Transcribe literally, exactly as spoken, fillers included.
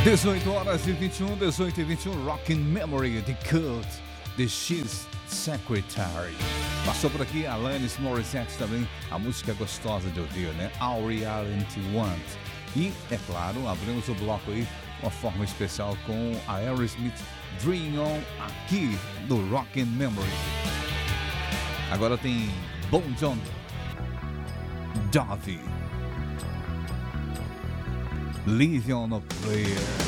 dezoito horas e vinte e um, dezoito e vinte e um, Rockin' Memory, The Cult, The She's Secretary. Passou por aqui Alanis Morissette também, a música gostosa de ouvir, né? All Reality Want. E, é claro, abrimos o bloco aí, uma forma especial com a Aerosmith, Dream On, aqui do Rockin' Memory. Agora tem Bon John Jovi, Live on a Prayer.